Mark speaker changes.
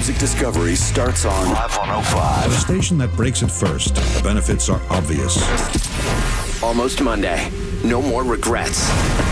Speaker 1: music discovery starts on Live 105.
Speaker 2: The station that breaks it first. The benefits are obvious.
Speaker 1: Almost Monday. No more regrets.